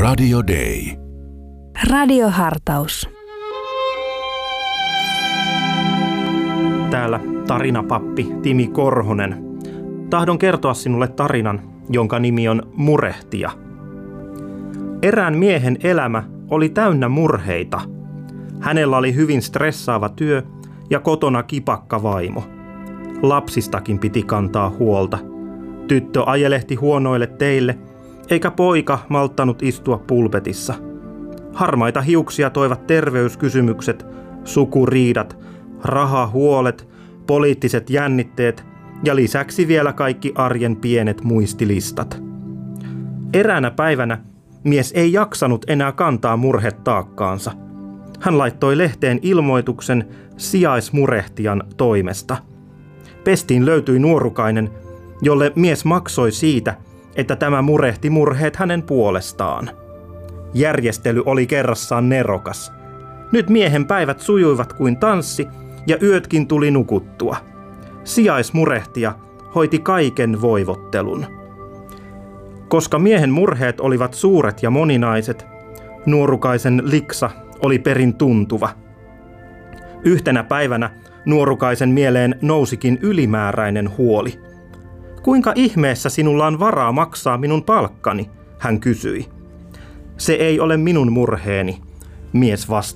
Radio Day. Radiohartaus. Täällä tarinapappi Timi Korhonen. Tahdon kertoa sinulle tarinan, jonka nimi on Murehtija. Erään miehen elämä oli täynnä murheita. Hänellä oli hyvin stressaava työ ja kotona kipakka vaimo. Lapsistakin piti kantaa huolta. Tyttö ajelehti huonoille teille, eikä poika malttanut istua pulpetissa. Harmaita hiuksia toivat terveyskysymykset, sukuriidat, rahahuolet, poliittiset jännitteet ja lisäksi vielä kaikki arjen pienet muistilistat. Eräänä päivänä mies ei jaksanut enää kantaa murhetaakkaansa. Hän laittoi lehteen ilmoituksen sijaismurehtijan toimesta. Pestiin löytyi nuorukainen, jolle mies maksoi siitä, että tämä murehti murheet hänen puolestaan. Järjestely oli kerrassaan nerokas. Nyt miehen päivät sujuivat kuin tanssi ja yötkin tuli nukuttua. Sijaismurehtija hoiti kaiken voivottelun. Koska miehen murheet olivat suuret ja moninaiset, nuorukaisen liksa oli perin tuntuva. Yhtenä päivänä nuorukaisen mieleen nousikin ylimääräinen huoli. Kuinka ihmeessä sinulla on varaa maksaa minun palkkani, hän kysyi. Se ei ole minun murheeni, mies vastasi.